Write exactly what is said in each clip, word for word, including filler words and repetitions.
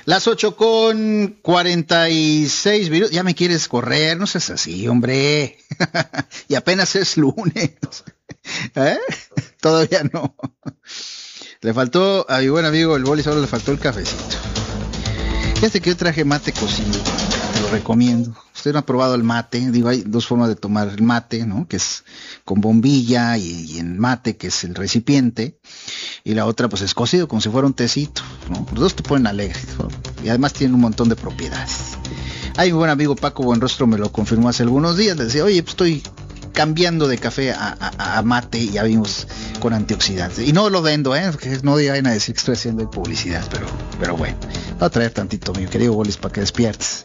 Las ocho con cuarenta y seis minutos. Ya me quieres correr, no seas así, hombre. Y apenas es lunes. ¿Eh? Todavía no. Le faltó a mi buen amigo el Boli, solo le faltó el cafecito. Fíjate que yo traje mate cocido, te lo recomiendo. Usted no ha probado el mate, digo, hay dos formas de tomar el mate, ¿no? Que es con bombilla y, y en mate, que es el recipiente, y la otra pues es cocido, como si fuera un tecito, ¿no? Los dos te ponen alegre, ¿no? Y además tienen un montón de propiedades. Ay, mi buen amigo Paco Buenrostro me lo confirmó hace algunos días, le decía, oye, pues estoy cambiando de café a, a, a mate, y ya vimos con antioxidantes. Y no lo vendo, ¿eh? Porque no vayan a decir que estoy haciendo publicidad, pero, pero bueno, voy a traer tantito, mi querido Bolis, para que despiertes.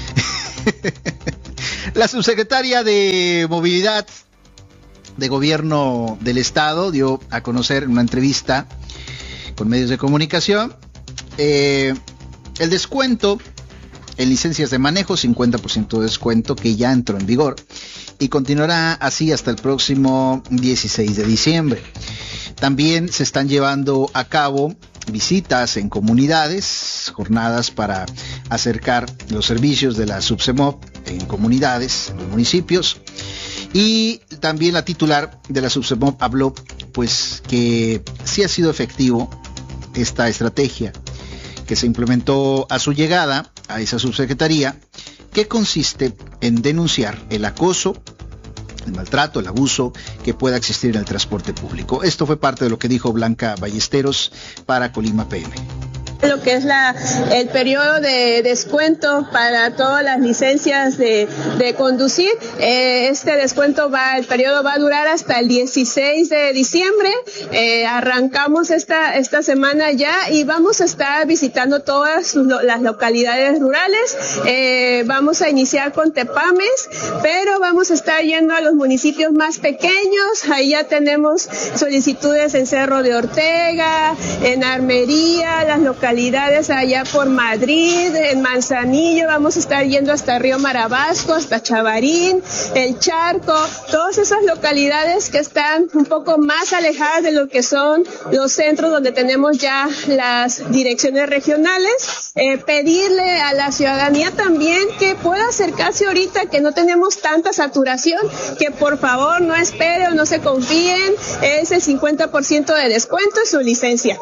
La subsecretaria de Movilidad de Gobierno del Estado dio a conocer en una entrevista con medios de comunicación eh, el descuento en licencias de manejo, cincuenta por ciento de descuento, que ya entró en vigor y continuará así hasta el próximo dieciséis de diciembre. También se están llevando a cabo visitas en comunidades, jornadas para acercar los servicios de la Subsemov en comunidades, en los municipios. Y también la titular de la Subsemov habló pues que sí ha sido efectivo esta estrategia que se implementó a su llegada a esa subsecretaría, que consiste en denunciar el acoso, el maltrato, el abuso que pueda existir en el transporte público. Esto fue parte de lo que dijo Blanca Ballesteros para Colima P M. Lo que es la el periodo de descuento para todas las licencias de, de conducir. Eh, este descuento va, el periodo va a durar hasta el dieciséis de diciembre. Eh, arrancamos esta, esta semana ya y vamos a estar visitando todas sus, las localidades rurales. Eh, vamos a iniciar con Tepames, pero vamos a estar yendo a los municipios más pequeños. Ahí ya tenemos solicitudes en Cerro de Ortega, en Armería, las localidades allá por Madrid, en Manzanillo, vamos a estar yendo hasta Río Marabasco, hasta Chavarín, El Charco, todas esas localidades que están un poco más alejadas de lo que son los centros donde tenemos ya las direcciones regionales. Eh, pedirle a la ciudadanía también que pueda acercarse ahorita, que no tenemos tanta saturación, que por favor no espere o no se confíen, es el cincuenta por ciento de descuento en su licencia.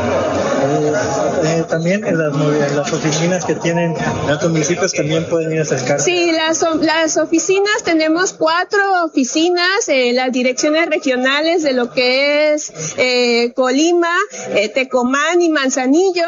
Eh, también en las, en las oficinas que tienen en otros municipios también pueden ir a acercarse. Sí, las, las oficinas, tenemos cuatro oficinas, eh, las direcciones regionales de lo que es eh, Colima, eh, Tecomán y Manzanillo.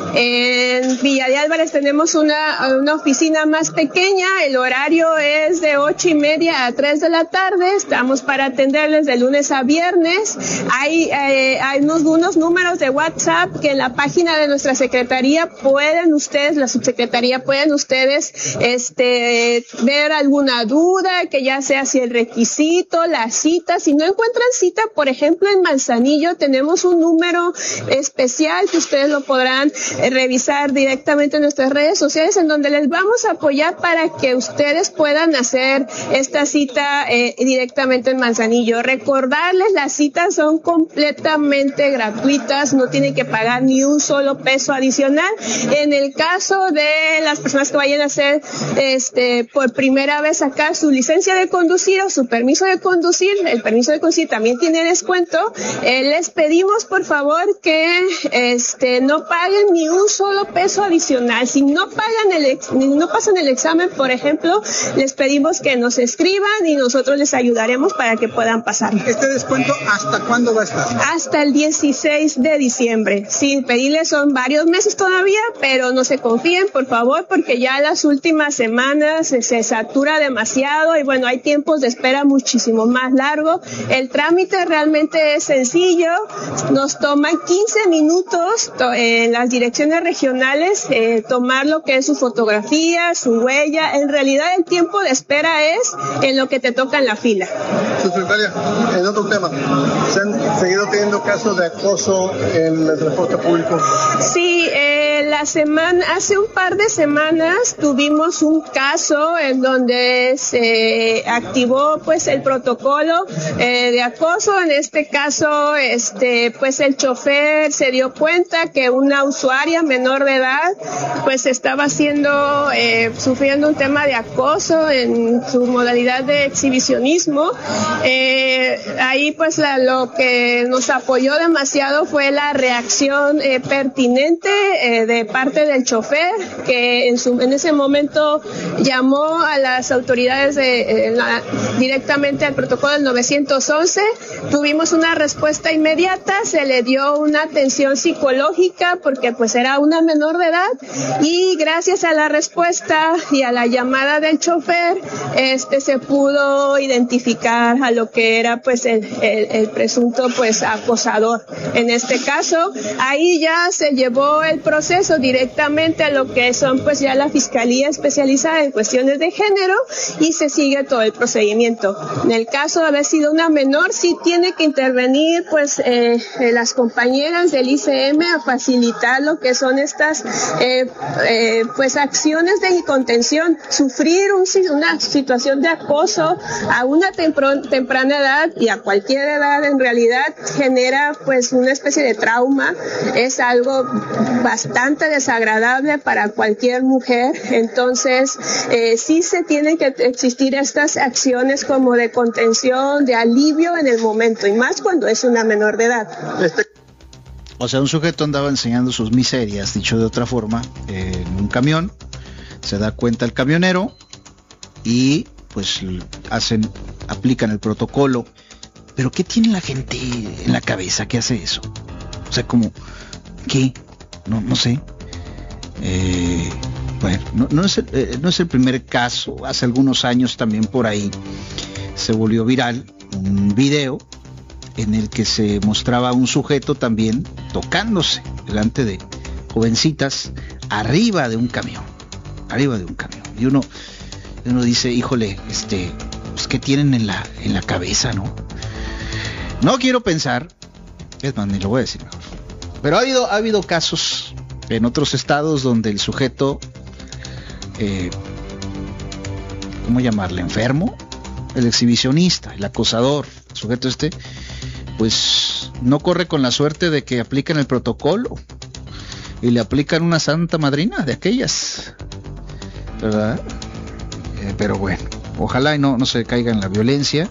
En Villa de Álvarez tenemos una, una oficina más pequeña, el horario es de ocho y media a tres de la tarde, estamos para atenderles de lunes a viernes. Hay, eh, hay unos, unos números de WhatsApp que en la página de nuestra secretaría pueden ustedes, la subsecretaría, pueden ustedes este, ver alguna duda, que ya sea si el requisito, la cita. Si no encuentran cita, por ejemplo, en Manzanillo tenemos un número especial que ustedes lo podrán eh, revisar directamente en nuestras redes sociales, en donde les vamos a apoyar para que ustedes puedan hacer esta cita eh, directamente en Manzanillo. Recordarles, las citas son completamente gratuitas, no tienen que pagar ni un solo peso adicional. En el caso de las personas que vayan a hacer este por primera vez sacar su licencia de conducir o su permiso de conducir, el permiso de conducir también tiene descuento. Eh, les pedimos por favor que este no paguen ni un solo peso adicional. Si no pagan el ex, no pasan el examen, por ejemplo, les pedimos que nos escriban y nosotros les ayudaremos para que puedan pasar. ¿Este descuento hasta cuándo va a estar? Hasta el dieciséis de diciembre. Sí, pedirles son varios meses todavía, pero no se confíen, por favor, porque ya las últimas semanas se, se satura demasiado y bueno, hay tiempos de espera muchísimo más largo. El trámite realmente es sencillo, nos toma quince minutos en las direcciones regionales eh, tomar lo que es su fotografía, su huella. En realidad el tiempo de espera es en lo que te toca en la fila. Subsecretaria, en otro tema, ¿se han seguido teniendo casos de acoso en el transporte público? Sí, eh, la semana, hace un par de semanas tuvimos un caso en donde se activó pues el protocolo eh, de acoso. En este caso, este, pues el chofer se dio cuenta que una usuaria menor de edad pues estaba haciendo, eh, sufriendo un tema de acoso en su modalidad de exhibicionismo. Eh, ahí pues la, lo que nos apoyó demasiado fue la reacción eh, pertinente eh, de parte del chofer, que en, su, en ese momento llamó a las autoridades de, eh, la, directamente al protocolo del nueve once. Tuvimos una respuesta inmediata, se le dio una atención psicológica porque pues era una menor de edad, y gracias a la respuesta y a la llamada del chofer, este se pudo identificar a lo que era pues el, el, el presunto pues acosador. En este caso, ahí ya se llevó el proceso directamente a lo que son pues ya la Fiscalía Especializada en Cuestiones de Género, y se sigue todo el procedimiento. En el caso de haber sido una menor, sí tiene que intervenir pues eh, las compañeras del I C M a facilitar lo que son estas eh, eh, pues acciones de contención. Sufrir un, una situación de acoso a una tempr- temprana edad y a cualquier edad en realidad genera pues una especie de trauma, es algo bastante desagradable para cualquier mujer. Entonces eh, sí se tienen que existir estas acciones como de contención, de alivio en el momento, y más cuando es una menor de edad. Este... O sea, un sujeto andaba enseñando sus miserias, dicho de otra forma, eh, en un camión, se da cuenta el camionero y pues hacen, aplican el protocolo. Pero ¿qué tiene la gente en la cabeza que hace eso? O sea, como, ¿qué? No, no sé. Eh, bueno, no, no, es el, eh, no es el primer caso. Hace algunos años también por ahí se volvió viral un video en el que se mostraba a un sujeto también tocándose delante de jovencitas arriba de un camión, arriba de un camión. Y uno, uno dice, híjole, este, pues, ¿qué tienen en la, en la cabeza, no? No quiero pensar, es más, ni lo voy a decir mejor. Pero ha habido, ha habido casos en otros estados donde el sujeto, eh, ¿cómo llamarle? Enfermo, el exhibicionista, el acosador, el sujeto este, pues no corre con la suerte de que apliquen el protocolo y le aplican una santa madrina de aquellas, ¿verdad? Eh, pero bueno, ojalá y no, no se caiga en la violencia,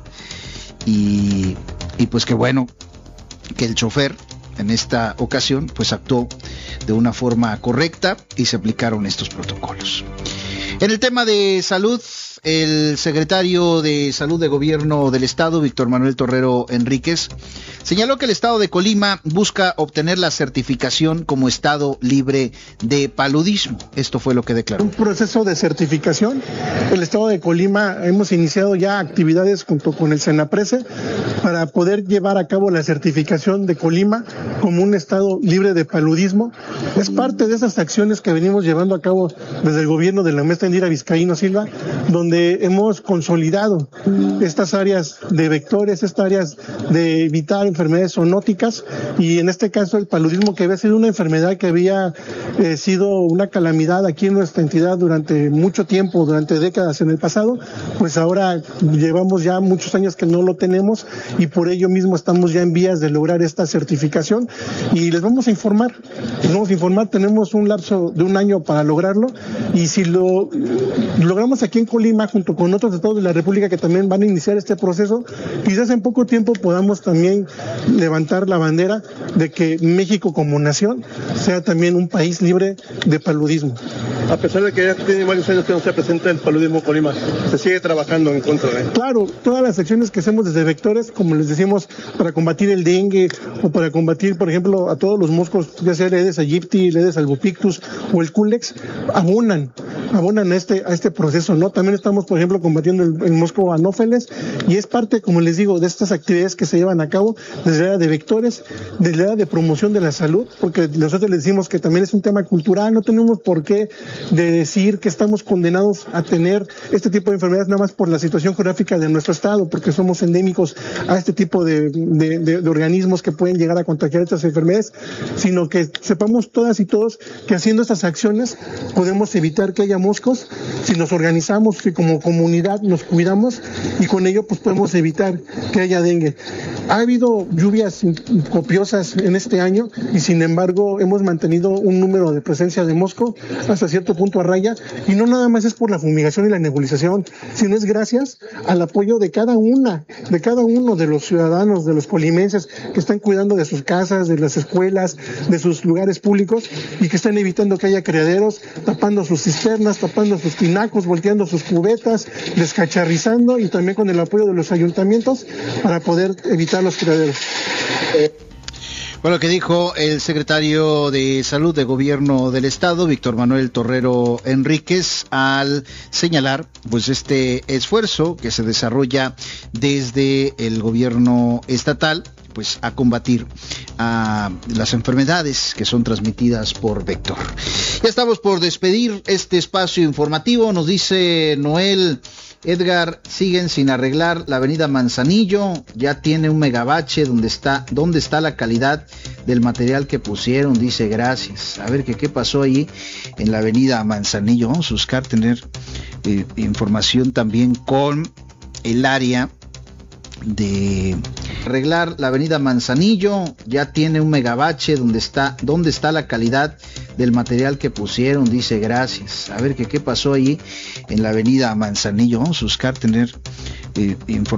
y, y pues qué bueno que el chofer en esta ocasión pues actuó de una forma correcta y se aplicaron estos protocolos. En el tema de salud, el secretario de Salud de Gobierno del Estado, Víctor Manuel Torrero Enríquez, señaló que el Estado de Colima busca obtener la certificación como Estado libre de paludismo. Esto fue lo que declaró. Un proceso de certificación. El Estado de Colima hemos iniciado ya actividades junto con el SENAPRESE para poder llevar a cabo la certificación de Colima como un Estado libre de paludismo. Es parte de esas acciones que venimos llevando a cabo desde el gobierno de la maestra Indira Vizcaíno Silva, donde hemos consolidado estas áreas de vectores, estas áreas de evitar enfermedades zoonóticas, y en este caso el paludismo, que había sido una enfermedad que había eh, sido una calamidad aquí en nuestra entidad durante mucho tiempo, durante décadas en el pasado, pues ahora llevamos ya muchos años que no lo tenemos, y por ello mismo estamos ya en vías de lograr esta certificación, y les vamos a informar, les vamos a informar, tenemos un lapso de un año para lograrlo, y si lo logramos aquí en Colima, junto con otros estados de la República que también van a iniciar este proceso, quizás en poco tiempo podamos también levantar la bandera de que México como nación sea también un país libre de paludismo. A pesar de que ya tiene varios años que no se presenta el paludismo en Colima, se sigue trabajando en contra de él. Claro, todas las acciones que hacemos desde vectores, como les decimos, para combatir el dengue o para combatir, por ejemplo, a todos los moscos, ya sea el Aedes aegypti, el Aedes albopictus o el Culex, abonan abonan a este, a este proceso, ¿no? También estamos, por ejemplo, combatiendo el, el mosco anófeles, y es parte, como les digo, de estas actividades que se llevan a cabo desde la área de vectores, desde la área de promoción de la salud, porque nosotros les decimos que también es un tema cultural, no tenemos por qué de decir que estamos condenados a tener este tipo de enfermedades nada más por la situación geográfica de nuestro estado, porque somos endémicos a este tipo de, de, de, de organismos que pueden llegar a contagiar estas enfermedades, sino que sepamos todas y todos que haciendo estas acciones podemos evitar que haya moscos si nos organizamos, si como comunidad nos cuidamos, y con ello pues podemos evitar que haya dengue. Ha habido lluvias copiosas en este año y sin embargo hemos mantenido un número de presencia de mosco hasta cierto punto a raya, y no nada más es por la fumigación y la nebulización, sino es gracias al apoyo de cada una, de cada uno de los ciudadanos, de los colimenses que están cuidando de sus casas, de las escuelas, de sus lugares públicos, y que están evitando que haya criaderos, tapando sus cisternas, tapando sus tinacos, volteando sus cubetas, descacharrizando, y también con el apoyo de los ayuntamientos para poder evitar los criaderos. Bueno, lo que dijo el secretario de Salud de Gobierno del Estado, Víctor Manuel Torrero Enríquez, al señalar pues este esfuerzo que se desarrolla desde el gobierno estatal, pues a combatir a las enfermedades que son transmitidas por vector. Ya estamos por despedir este espacio informativo. Nos dice Noel: Edgar, siguen sin arreglar la avenida Manzanillo, ya tiene un megabache. Donde está, ¿dónde está la calidad del material que pusieron? Dice, gracias. A ver, ¿qué, qué pasó ahí en la avenida Manzanillo? Vamos a buscar tener eh, información también con el área de arreglar la avenida Manzanillo, ya tiene un megabache. Donde está, ¿dónde está la calidad del material que pusieron? Dice, gracias. A ver, ¿qué, qué pasó ahí en la avenida Manzanillo? Vamos a buscar tener eh, información